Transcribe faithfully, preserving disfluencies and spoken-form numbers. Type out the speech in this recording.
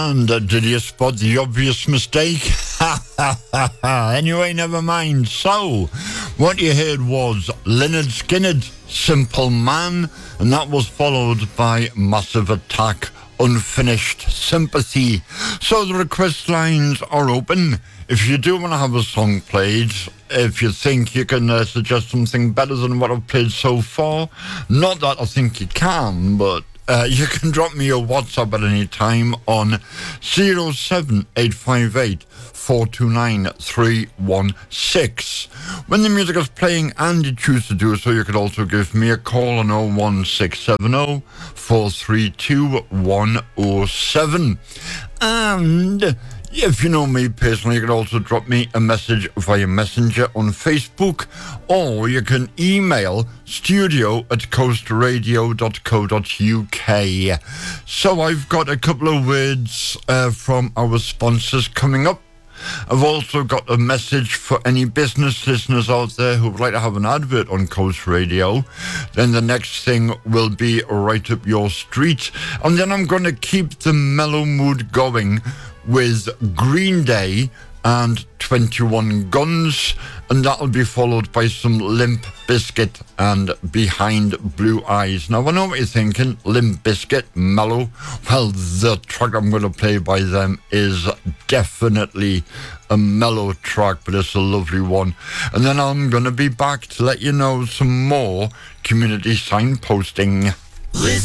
And uh, did you spot the obvious mistake? Anyway, never mind. So, what you heard was Lynyrd Skynyrd, Simple Man, and that was followed by Massive Attack, Unfinished Sympathy. So the request lines are open. If you do want to have a song played, if you think you can uh, suggest something better than what I've played so far, not that I think you can, but uh, you can drop me a WhatsApp at any time on zero seven eight five eight four two nine three one six. When the music is playing and you choose to do so, you could also give me a call on oh one six seven oh four three two one oh seven. And if you know me personally, you can also drop me a message via Messenger on Facebook, or you can email studio at coast radio dot co dot uk. So I've got a couple of words uh, from our sponsors coming up. I've also got a message for any business listeners out there who would like to have an advert on Coast Radio. Then the next thing will be right up your street. And then I'm going to keep the mellow mood going with Green Day and twenty-one Guns, and that'll be followed by some Limp Bizkit and Behind Blue Eyes. Now, I know what you're thinking, Limp Bizkit, mellow. Well, the track I'm going to play by them is definitely a mellow track, but it's a lovely one. And then I'm going to be back to let you know some more community signposting.